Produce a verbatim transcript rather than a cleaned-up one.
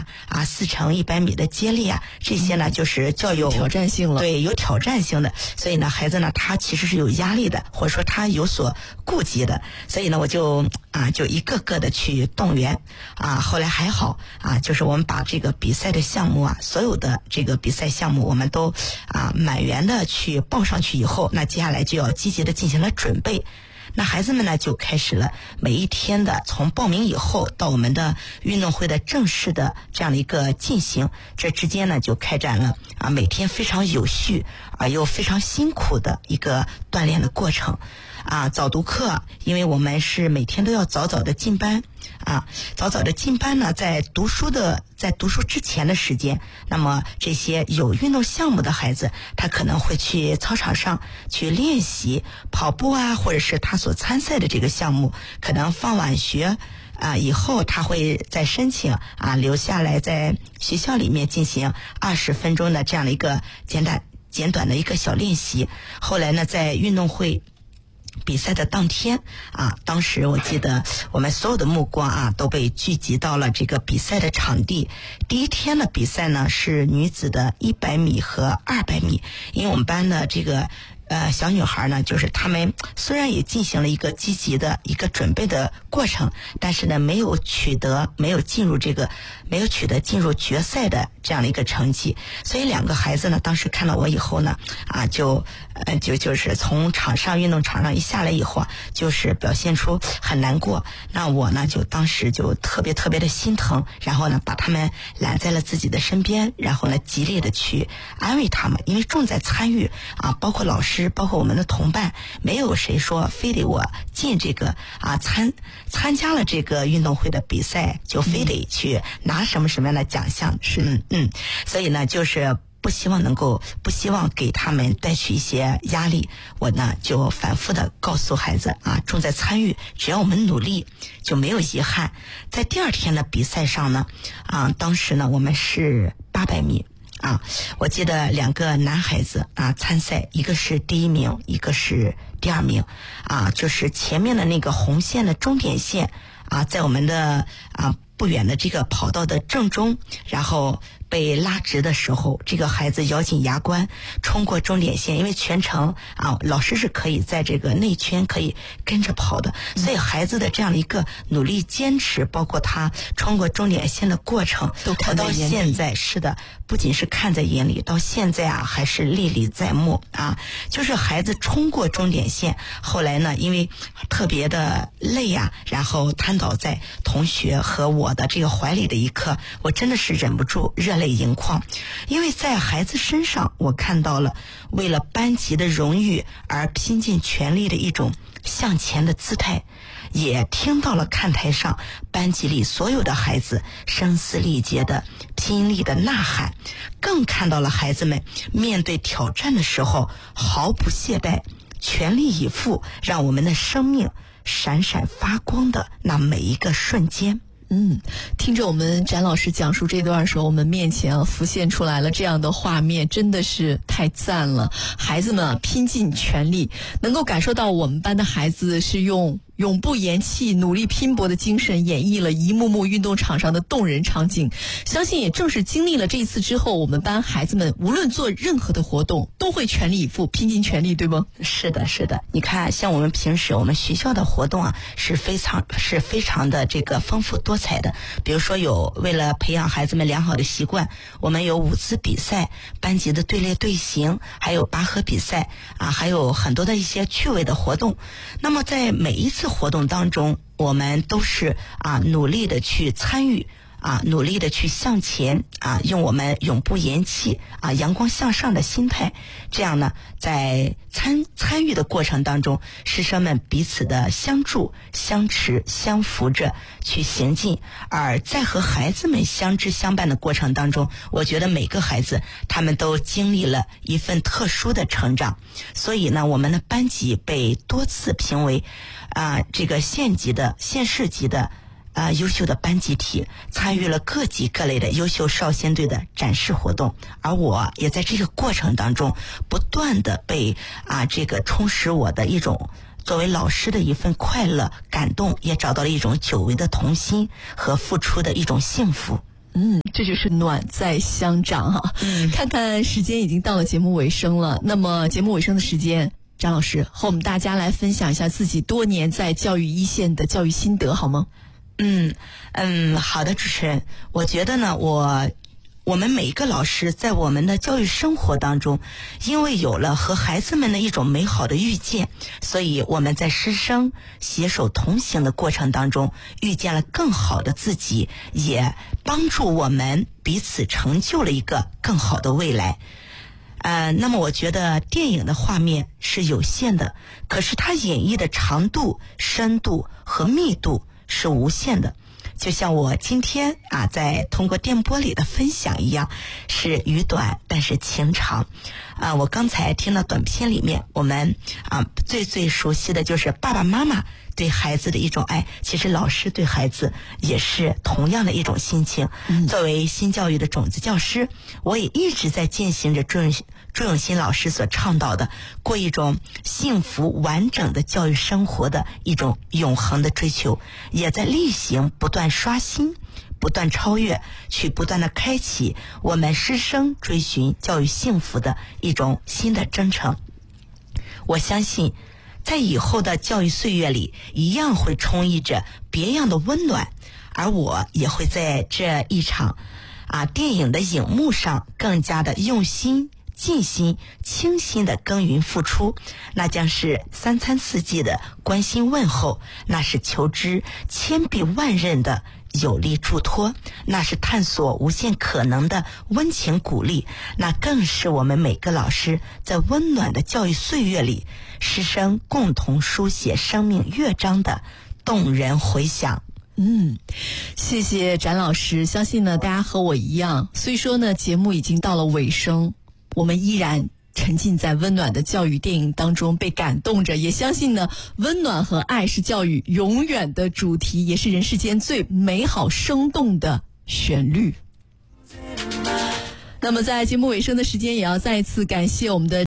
啊啊四乘一百米的接力啊，这些呢就是较有挑战性了。 对，有挑战性的，所以呢孩子呢他其实是有压力的，或者说他有所顾忌的，所以呢我就啊就一个个的去动员啊。后来还好啊，就是我们把这个比赛的项目啊，所有的这个比赛项目我们都啊满员的去报上去以后，那接下来就要积极的进行了准备。那孩子们呢就开始了每一天的从报名以后到我们的运动会的正式的这样的一个进行，这之间呢就开展了啊每天非常有序啊又非常辛苦的一个锻炼的过程啊。早读课，因为我们是每天都要早早的进班啊，早早的进班呢，在读书的在读书之前的时间，那么这些有运动项目的孩子，他可能会去操场上去练习跑步啊，或者是他所参赛的这个项目，可能放晚学啊以后，他会再申请啊留下来在学校里面进行二十分钟的这样的一个简短简短的一个小练习。后来呢，在运动会比赛的当天啊，当时我记得我们所有的目光啊都被聚集到了这个比赛的场地。第一天的比赛呢是女子的一百米和二百米，因为我们班的这个呃小女孩呢，就是她们虽然也进行了一个积极的一个准备的过程，但是呢没有取得没有进入这个没有取得进入决赛的这样的一个成绩，所以两个孩子呢当时看到我以后呢啊就呃就就是从场上运动场上一下来以后啊，就是表现出很难过。那我呢就当时就特别特别的心疼，然后呢把他们揽在了自己的身边，然后呢极力的去安慰他们，因为重在参与啊，包括老师包括我们的同伴，没有谁说非得我进这个啊参参加了这个运动会的比赛就非得去拿什么什么样的奖项。是嗯嗯，所以呢就是不希望能够不希望给他们带去一些压力，我呢就反复的告诉孩子啊，重在参与，只要我们努力就没有遗憾。在第二天的比赛上呢啊，当时呢我们是八百米啊，我记得两个男孩子啊参赛，一个是第一名，一个是第二名啊，就是前面的那个红线的终点线啊，在我们的啊不远的这个跑道的正中，然后被拉直的时候，这个孩子咬紧牙关冲过终点线，因为全程啊老师是可以在这个内圈可以跟着跑的，所以孩子的这样的一个努力坚持，包括他冲过终点线的过程， 都看到现在是的，不仅是看在眼里，到现在啊还是历历在目啊。就是孩子冲过终点线，后来呢因为特别的累啊，然后瘫倒在同学和我的这个怀里的一刻，我真的是忍不住热泪盈眶，因为在孩子身上我看到了为了班级的荣誉而拼尽全力的一种向前的姿态，也听到了看台上班级里所有的孩子声嘶力竭的拼力的呐喊，更看到了孩子们面对挑战的时候毫不懈怠，全力以赴，让我们的生命闪闪发光的那每一个瞬间。 嗯，听着我们展老师讲述这段的时候，我们面前啊浮现出来了这样的画面，真的是太赞了。孩子们拼尽全力，能够感受到我们班的孩子是用永不言弃、努力拼搏的精神演绎了一幕幕运动场上的动人场景。相信也正是经历了这一次之后，我们班孩子们无论做任何的活动都会全力以赴、拼尽全力，对吗？ 是的，是的。你看，像我们平时我们学校的活动啊，是非常是非常的这个丰富多彩的。比如说，有为了培养孩子们良好的习惯，我们有舞姿比赛、班级的队列队形，还有拔河比赛啊，还有很多的一些趣味的活动。那么在每一次活动当中，我们都是啊努力的去参与啊，努力的去向前啊，用我们永不言弃啊阳光向上的心态，这样呢，在参参与的过程当中，师生们彼此的相助、相持、相扶着去行进。而在和孩子们相知相伴的过程当中，我觉得每个孩子他们都经历了一份特殊的成长。所以呢，我们的班级被多次评为啊这个县级的、县市级的啊、呃，优秀的班集体，参与了各级各类的优秀少先队的展示活动，而我也在这个过程当中不断的被啊这个充实我的一种作为老师的一份快乐感动，也找到了一种久违的童心和付出的一种幸福。 嗯， 这就是暖在乡长哈。 嗯， 看看时间已经到了节目尾声了，那么节目尾声的时间，张老师和我们大家来分享一下自己多年在教育一线的教育心得好吗？ 嗯嗯，好的，主持人，我觉得呢，我我们每一个老师在我们的教育生活当中，因为有了和孩子们的一种美好的遇见，所以我们在师生携手同行的过程当中，遇见了更好的自己，也帮助我们彼此成就了一个更好的未来。呃，那么我觉得电影的画面是有限的，可是它演绎的长度、深度和密度是无限的。就像我今天啊，在通过电波里的分享一样，是语短但是情长。啊，我刚才听到短片里面，我们啊最最熟悉的就是爸爸妈妈对孩子的一种爱，其实老师对孩子也是同样的一种心情。嗯、作为新教育的种子教师，我也一直在践行着朱永朱永新老师所倡导的过一种幸福完整的教育生活的一种永恒的追求，也在例行不断刷新，不断超越，去不断的开启我们师生追寻教育幸福的一种新的征程。我相信在以后的教育岁月里，一样会充溢着别样的温暖，而我也会在这一场啊电影的荧幕上更加的用心尽心倾心的耕耘付出，那将是三餐四季的关心问候，那是求知千臂万仞的有力助托，那是探索无限可能的温情鼓励，那更是我们每个老师在温暖的教育岁月里，师生共同书写生命乐章的动人回响。 嗯，谢谢展老师。相信呢，大家和我一样，虽说呢节目已经到了尾声，我们依然沉浸在温暖的教育电影当中，被感动着，也相信呢，温暖和爱是教育永远的主题，也是人世间最美好生动的旋律。那么在节目尾声的时间，也要再一次感谢我们的